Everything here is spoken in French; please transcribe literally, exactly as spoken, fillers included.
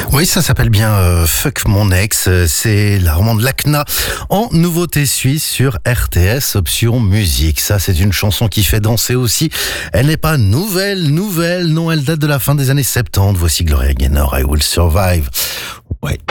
Oui, ça s'appelle bien euh, Fuck mon ex. C'est la romande Lacna en nouveauté suisse sur R T S option musique. Ça, c'est une chanson qui fait danser aussi. Elle n'est pas nouvelle, nouvelle. Non, elle date de la fin des années soixante-dix. Voici Gloria Gaynor, I Will Survive. Ouais.